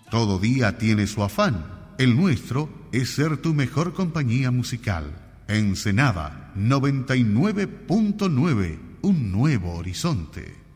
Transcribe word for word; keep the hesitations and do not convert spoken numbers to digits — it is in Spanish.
Todo día tiene su afán. El nuestro es ser tu mejor compañía musical. Ensenada noventa y nueve punto nueve, un nuevo horizonte.